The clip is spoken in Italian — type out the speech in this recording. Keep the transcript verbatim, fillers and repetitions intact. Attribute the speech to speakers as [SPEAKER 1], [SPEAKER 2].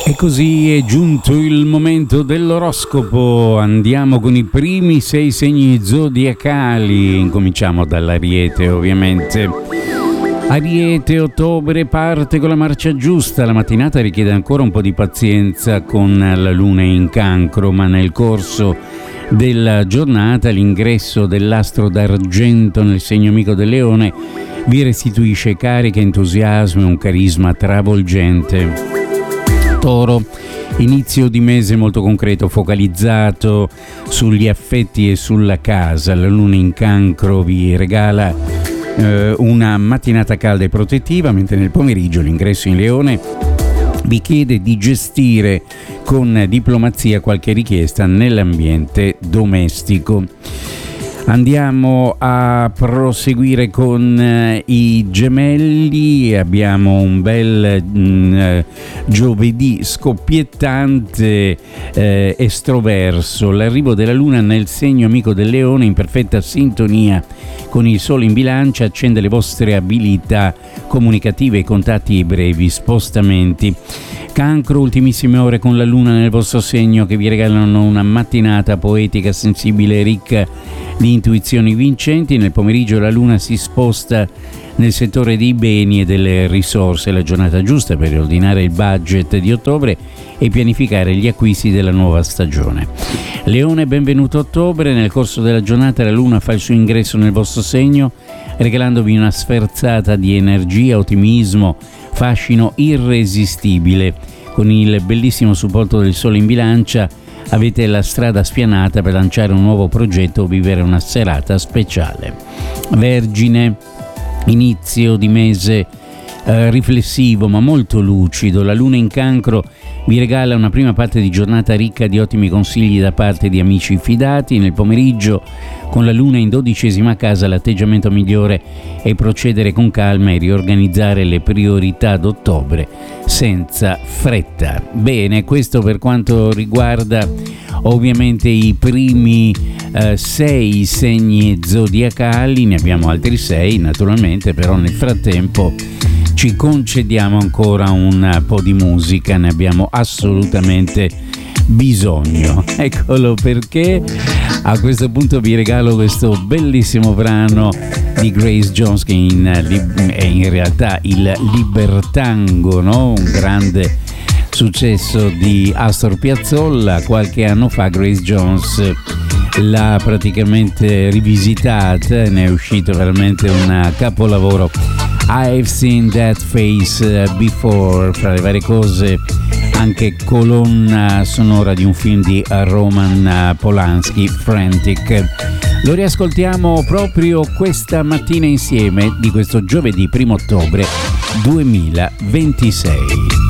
[SPEAKER 1] E così è giunto il momento dell'oroscopo. Andiamo con i primi sei segni zodiacali. Incominciamo dall'Ariete, ovviamente. Ariete, ottobre parte con la marcia giusta. La mattinata richiede ancora un po' di pazienza con la luna in Cancro, ma nel corso della giornata l'ingresso dell'astro d'argento nel segno amico del Leone vi restituisce carica, entusiasmo e un carisma travolgente. Toro, inizio di mese molto concreto, focalizzato sugli affetti e sulla casa. La luna in Cancro vi regala eh, una mattinata calda e protettiva, mentre nel pomeriggio l'ingresso in Leone vi chiede di gestire con diplomazia qualche richiesta nell'ambiente domestico. Andiamo a proseguire con eh, i Gemelli. Abbiamo un bel mh, eh, giovedì scoppiettante, eh, estroverso. L'arrivo della luna nel segno amico del Leone, in perfetta sintonia con il sole in Bilancia, accende le vostre abilità comunicative, i contatti e i brevi spostamenti. Cancro, ultimissime ore con la luna nel vostro segno che vi regalano una mattinata poetica, sensibile e ricca di intuizioni vincenti. Nel pomeriggio la luna si sposta nel settore dei beni e delle risorse, la giornata giusta per riordinare il budget di ottobre e pianificare gli acquisti della nuova stagione. Leone, benvenuto ottobre. Nel corso della giornata la luna fa il suo ingresso nel vostro segno, regalandovi una sferzata di energia, ottimismo, fascino irresistibile. Con il bellissimo supporto del sole in Bilancia avete la strada spianata per lanciare un nuovo progetto o vivere una serata speciale. Vergine, inizio di mese eh, riflessivo ma molto lucido. La luna in Cancro vi regala una prima parte di giornata ricca di ottimi consigli da parte di amici fidati. Nel pomeriggio, con la luna in dodicesima casa, l'atteggiamento migliore è procedere con calma e riorganizzare le priorità d'ottobre senza fretta. Bene, questo per quanto riguarda ovviamente i primi eh, sei segni zodiacali. Ne abbiamo altri sei naturalmente, però nel frattempo ci concediamo ancora un po' di musica, ne abbiamo assolutamente bisogno. Eccolo perché a questo punto vi regalo questo bellissimo brano di Grace Jones, che in, è in realtà il Libertango, no? Un grande successo di Astor Piazzolla. Qualche anno fa Grace Jones l'ha praticamente rivisitata, ne è uscito veramente un capolavoro. I've seen that face before, fra le varie cose anche colonna sonora di un film di Roman Polanski, Frantic. Lo riascoltiamo proprio questa mattina insieme, di questo giovedì primo ottobre duemilaventisei.